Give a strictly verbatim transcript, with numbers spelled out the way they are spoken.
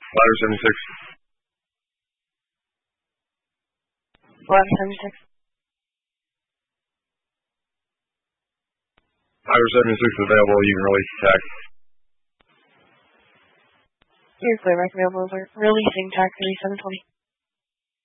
Ladder seventy-six. Ladder seventy-six. Ladder seventy-six is available. You can release attack. You're clear, back available. Releasing tac thirty-seven twenty.